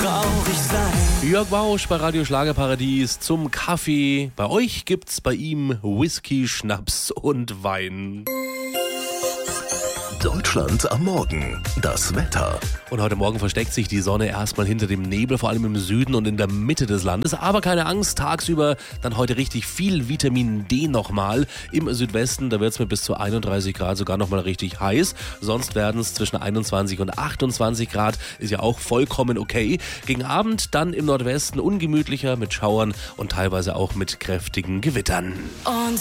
traurig sein. Jörg Bausch bei Radio Schlagerparadies zum Kaffee. Bei euch gibt's bei ihm Whisky, Schnaps und Wein. Deutschland am Morgen. Das Wetter. Und heute Morgen versteckt sich die Sonne erstmal hinter dem Nebel, vor allem im Süden und in der Mitte des Landes. Aber keine Angst, tagsüber dann heute richtig viel Vitamin D nochmal. Im Südwesten, da wird es mit bis zu 31 Grad sogar nochmal richtig heiß. Sonst werden es zwischen 21 und 28 Grad. Ist ja auch vollkommen okay. Gegen Abend dann im Nordwesten ungemütlicher mit Schauern und teilweise auch mit kräftigen Gewittern. Und